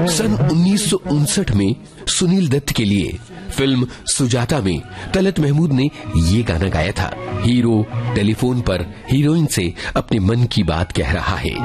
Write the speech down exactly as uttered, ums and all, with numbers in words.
सन उन्नीस सौ उनसठ में सुनील दत्त के लिए फिल्म सुजाता में तलत महमूद ने ये गाना गाया था। हीरो टेलीफोन पर हीरोइन से अपने मन की बात कह रहा है।